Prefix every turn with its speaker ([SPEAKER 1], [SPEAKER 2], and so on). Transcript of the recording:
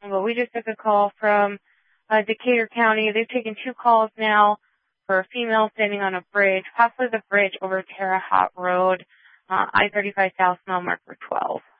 [SPEAKER 1] But we just took a call from Decatur County. They've taken 2 calls now for a female standing on a bridge, possibly the bridge over Terre Haute Road, I-35 South, mile marker 12.